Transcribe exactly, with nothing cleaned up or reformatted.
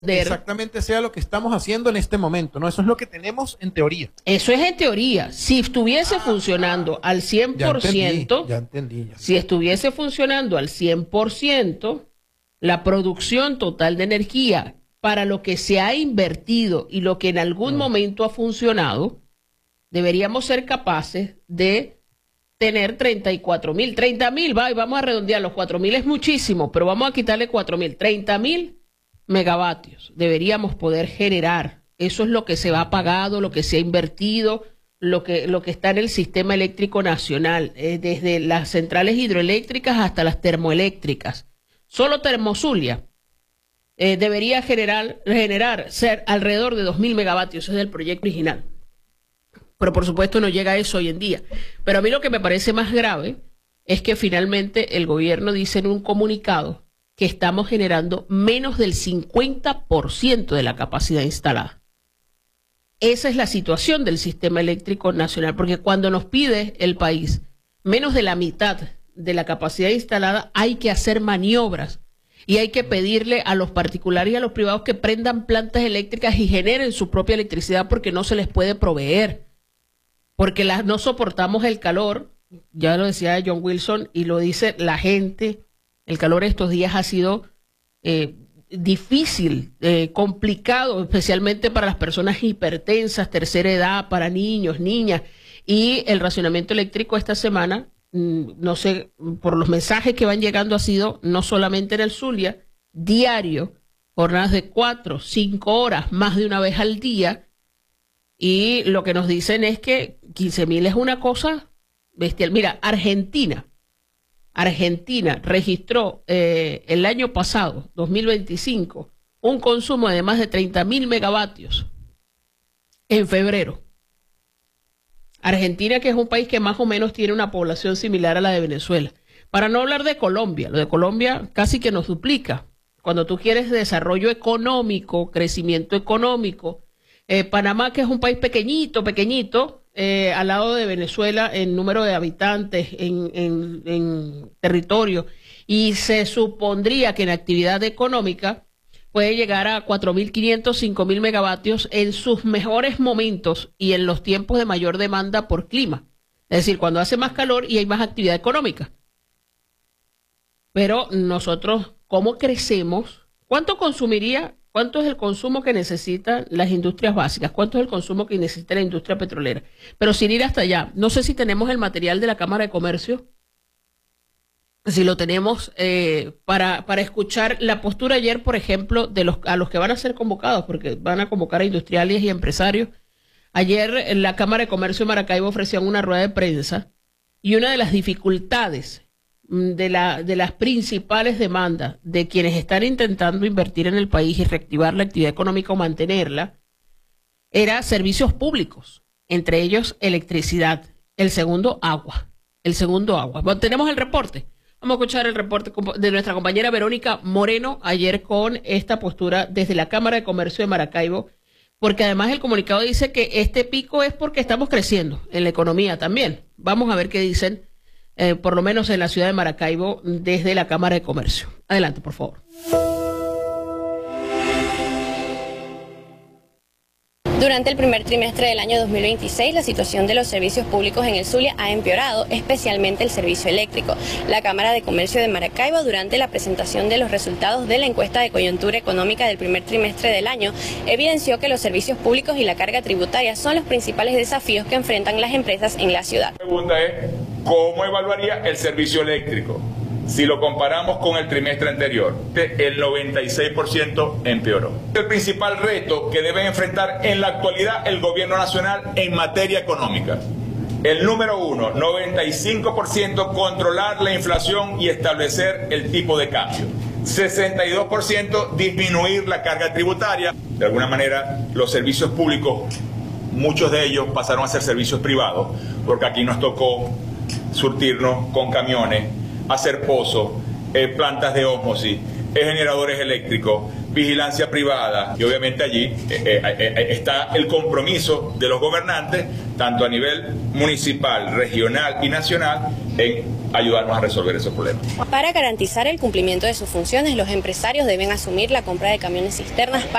exactamente sea lo que estamos haciendo en este momento, ¿no? Eso es lo que tenemos en teoría. Eso es en teoría. Si estuviese ah, funcionando al cien por ciento, ya entendí, ya entendí, ya. si estuviese funcionando al cien por ciento, la producción total de energía para lo que se ha invertido y lo que en algún no. momento ha funcionado, deberíamos ser capaces de tener treinta y cuatro mil, treinta mil, va, y vamos a redondear, los cuatro mil es muchísimo, pero vamos a quitarle cuatro mil, treinta mil megavatios deberíamos poder generar. Eso es lo que se va pagado, lo que se ha invertido, lo que, lo que está en el sistema eléctrico nacional, eh, desde las centrales hidroeléctricas hasta las termoeléctricas. Solo Termozulia eh, debería generar, generar ser alrededor de dos mil megavatios, ese es el proyecto original. Pero por supuesto no llega a eso hoy en día. Pero a mí lo que me parece más grave es que finalmente el gobierno dice en un comunicado que estamos generando menos del cincuenta por ciento de la capacidad instalada. Esa es la situación del sistema eléctrico nacional, porque cuando nos pide el país menos de la mitad de la capacidad instalada, hay que hacer maniobras y hay que pedirle a los particulares y a los privados que prendan plantas eléctricas y generen su propia electricidad porque no se les puede proveer, porque las, no soportamos el calor, ya lo decía John Wilson y lo dice la gente. El calor estos días ha sido eh, difícil, eh, complicado, especialmente para las personas hipertensas, tercera edad, para niños, niñas. Y el racionamiento eléctrico esta semana, mmm, no sé, por los mensajes que van llegando, ha sido no solamente en el Zulia, diario, jornadas de cuatro, cinco horas, más de una vez al día. Y lo que nos dicen es que quince mil es una cosa bestial. Mira, Argentina. Argentina registró eh, el año pasado, dos mil veinticinco, un consumo de más de treinta mil megavatios en febrero. Argentina, que es un país que más o menos tiene una población similar a la de Venezuela. Para no hablar de Colombia, lo de Colombia casi que nos duplica. Cuando tú quieres desarrollo económico, crecimiento económico, eh, Panamá, que es un país pequeñito, pequeñito, Eh, al lado de Venezuela en número de habitantes, en, en, en territorio, y se supondría que en actividad económica puede llegar a cuatro mil quinientos, cinco mil megavatios en sus mejores momentos y en los tiempos de mayor demanda por clima. Es decir, cuando hace más calor y hay más actividad económica. Pero nosotros, ¿cómo crecemos? ¿Cuánto consumiría? ¿Cuánto es el consumo que necesitan las industrias básicas? ¿Cuánto es el consumo que necesita la industria petrolera? Pero sin ir hasta allá, no sé si tenemos el material de la Cámara de Comercio, si lo tenemos eh, para, para escuchar la postura ayer, por ejemplo, de los a los que van a ser convocados, porque van a convocar a industriales y empresarios. Ayer en la Cámara de Comercio de Maracaibo ofrecían una rueda de prensa y una de las dificultades de, la, de las principales demandas de quienes están intentando invertir en el país y reactivar la actividad económica o mantenerla, era servicios públicos, entre ellos electricidad, el segundo agua, el segundo agua. Bueno, tenemos el reporte, vamos a escuchar el reporte de nuestra compañera Verónica Moreno ayer con esta postura desde la Cámara de Comercio de Maracaibo, porque además el comunicado dice que este pico es porque estamos creciendo en la economía también. Vamos a ver qué dicen Eh, por lo menos en la ciudad de Maracaibo, desde la Cámara de Comercio. Adelante, por favor. Durante el primer trimestre del año dos mil veintiséis, la situación de los servicios públicos en el Zulia ha empeorado, especialmente el servicio eléctrico. La Cámara de Comercio de Maracaibo, durante la presentación de los resultados de la encuesta de coyuntura económica del primer trimestre del año, evidenció que los servicios públicos y la carga tributaria son los principales desafíos que enfrentan las empresas en la ciudad. La pregunta es, ¿cómo evaluaría el servicio eléctrico? Si lo comparamos con el trimestre anterior, el noventa y seis por ciento empeoró. El principal reto que debe enfrentar en la actualidad el gobierno nacional en materia económica. El número uno, noventa y cinco por ciento, controlar la inflación y establecer el tipo de cambio. sesenta y dos por ciento, disminuir la carga tributaria. De alguna manera, los servicios públicos, muchos de ellos pasaron a ser servicios privados, porque aquí nos tocó surtirnos con camiones, hacer pozos, eh, plantas de ósmosis, eh, generadores eléctricos, vigilancia privada, y obviamente allí eh, eh, eh, está el compromiso de los gobernantes, tanto a nivel municipal, regional y nacional, en ayudarnos a resolver esos problemas. Para garantizar el cumplimiento de sus funciones, los empresarios deben asumir la compra de camiones cisternas